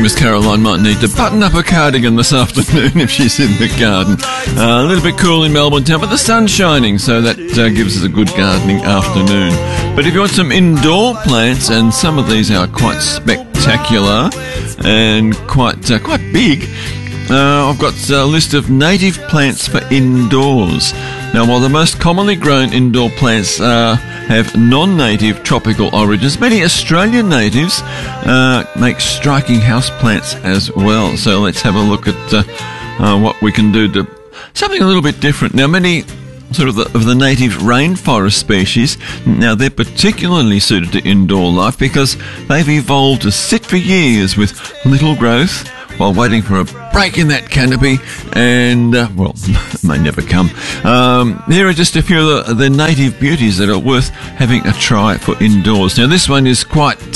Miss Caroline might need to button up her cardigan this afternoon if she's in the garden. A little bit cool in Melbourne town, but the sun's shining, so that gives us a good gardening afternoon. But if you want some indoor plants, and some of these are quite spectacular and quite big, I've got a list of native plants for indoors. Now, while the most commonly grown indoor plants have non-native tropical origins, many Australian natives make striking houseplants as well. So let's have a look at what we can do to something a little bit different. Now, many sort of the native rainforest species, now they're particularly suited to indoor life because they've evolved to sit for years with little growth while waiting for a break in that canopy, and, may never come. Here are just a few of the native beauties that are worth having a try for indoors. Now, this one is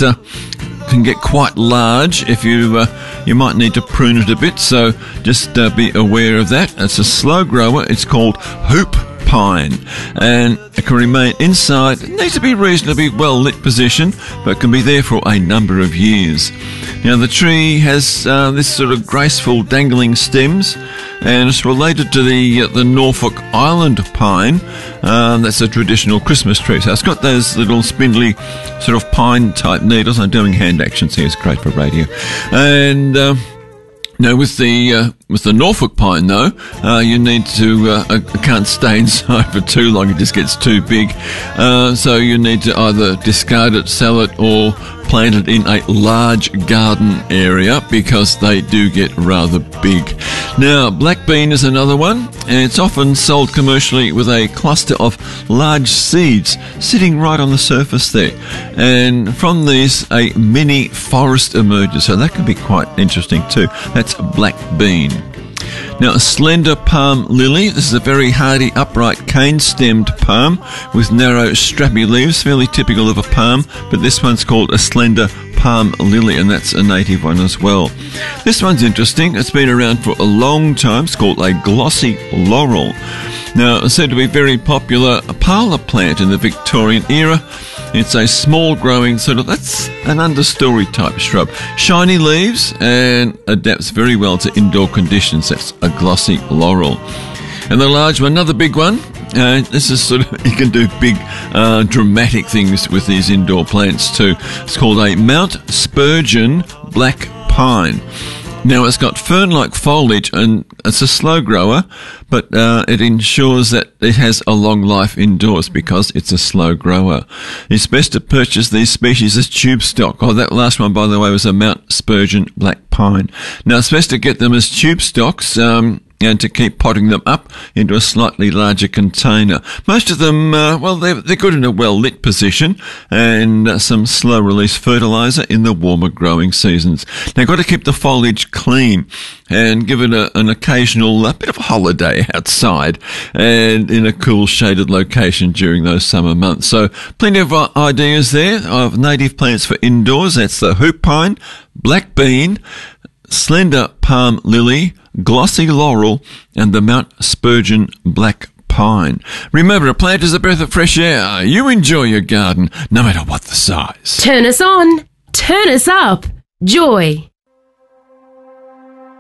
can get quite large if you might need to prune it a bit, so just be aware of that. It's a slow grower. It's called hoop pine, and it can remain inside. It needs to be reasonably well lit position, but can be there for a number of years. Now, the tree has this sort of graceful dangling stems, and it's related to the Norfolk Island pine. That's a traditional Christmas tree. So it's got those little spindly sort of pine type needles. I'm doing hand actions here. It's great for radio. And now, with the Norfolk pine, though, you need to it can't stay inside for too long. It just gets too big. So you need to either discard it, sell it, or plant it in a large garden area because they do get rather big. Now, black bean is another one, and it's often sold commercially with a cluster of large seeds sitting right on the surface there. And from these, a mini forest emerges, so that can be quite interesting too. That's black bean. Now, a slender palm lily. This is a very hardy, upright, cane-stemmed palm with narrow, strappy leaves, fairly typical of a palm, but this one's called a slender palm lily, and that's a native one as well. This one's interesting. It's been around for a long time. It's called a glossy laurel. Now, it's said to be very popular, a parlour plant in the Victorian era. It's a small growing that's an understory type shrub. Shiny leaves and adapts very well to indoor conditions. That's a glossy laurel. And the large one, another big one. This is you can do big dramatic things with these indoor plants too. It's called a Mount Spurgeon black pine. Now, it's got fern-like foliage, and it's a slow grower, but it ensures that it has a long life indoors because it's a slow grower. It's best to purchase these species as tube stock. Oh, that last one, by the way, was a Mount Spurgeon black pine. Now, it's best to get them as tube stocks, and to keep potting them up into a slightly larger container. Most of them, they're good in a well-lit position, and some slow-release fertiliser in the warmer growing seasons. Now, you've got to keep the foliage clean and give it an occasional bit of a holiday outside and in a cool, shaded location during those summer months. So, plenty of ideas there of native plants for indoors. That's the hoop pine, black bean, slender palm lily, glossy laurel, and the Mount Spurgeon black pine. Remember, a plant is a breath of fresh air. You enjoy your garden, no matter what the size. Turn us on. Turn us up. Joy.